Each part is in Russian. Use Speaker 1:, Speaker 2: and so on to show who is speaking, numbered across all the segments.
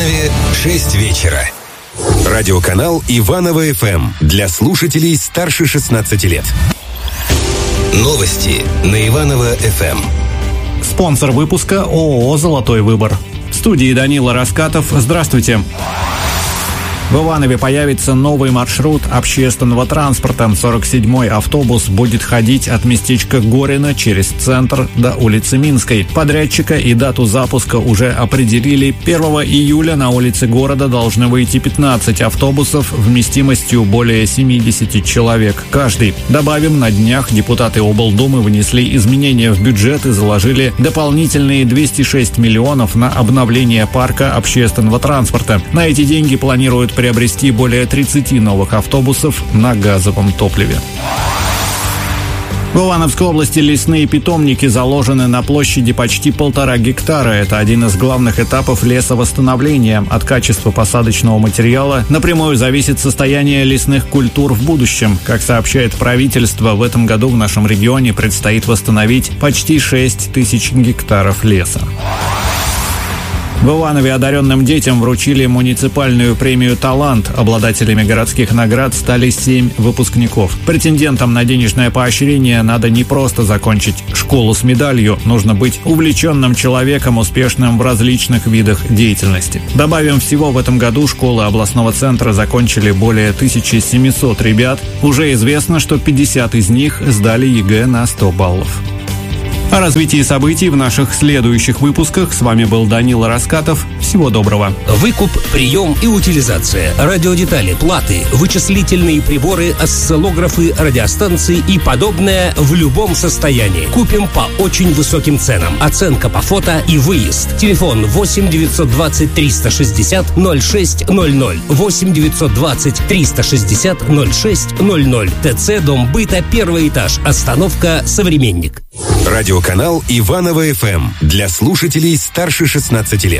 Speaker 1: Иванове 6 вечера. Радиоканал Иваново ФМ для слушателей старше 16 лет. Новости на Иваново ФМ.
Speaker 2: Спонсор выпуска ООО «Золотой выбор». В студии Данила Раскатов. Здравствуйте. В Иванове появится новый маршрут общественного транспорта. 47-й автобус будет ходить от местечка Горина через центр до улицы Минской. Подрядчика и дату запуска уже определили. 1 июля на улице города должны выйти 15 автобусов вместимостью более 70 человек каждый. Добавим, на днях депутаты облдумы внесли изменения в бюджет и заложили дополнительные 206 миллионов на обновление парка общественного транспорта. На эти деньги планируют приобрести более 30 новых автобусов на газовом топливе. В Ивановской области лесные питомники заложены на площади почти 1,5 гектара. Это один из главных этапов лесовосстановления. От качества посадочного материала напрямую зависит состояние лесных культур в будущем. Как сообщает правительство, в этом году в нашем регионе предстоит восстановить почти 6 тысяч гектаров леса. В Иванове одаренным детям вручили муниципальную премию «Талант». Обладателями городских наград стали 7 выпускников. Претендентам на денежное поощрение надо не просто закончить школу с медалью, нужно быть увлеченным человеком, успешным в различных видах деятельности. Добавим, всего в этом году школы областного центра закончили более 1700 ребят. Уже известно, что 50 из них сдали ЕГЭ на 100 баллов. О развитии событий в наших следующих выпусках. С вами был Данила Раскатов. Всего доброго.
Speaker 3: Выкуп, прием и утилизация, радиодетали, платы, вычислительные приборы, осциллографы, радиостанции и подобное в любом состоянии. Купим по очень высоким ценам. Оценка по фото и выезд. Телефон 8 920 360 0600. 8 920 360 0600. ТЦ «Дом быта», 1 этаж. Остановка «Современник».
Speaker 1: Радиоканал Иваново ФМ для слушателей старше 16 лет.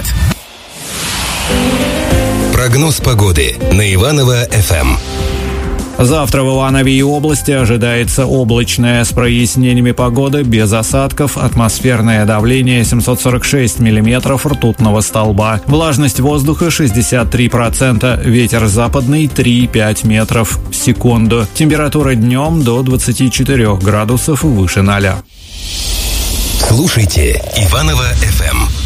Speaker 1: Прогноз погоды на Иваново ФМ.
Speaker 2: Завтра в Иванове и области ожидается облачная с прояснениями погода, без осадков, атмосферное давление 746 миллиметров ртутного столба, влажность воздуха 63%, ветер западный 3,5 метров в секунду, температура днем до 24 градусов выше 0.
Speaker 1: Слушайте Иваново ФМ.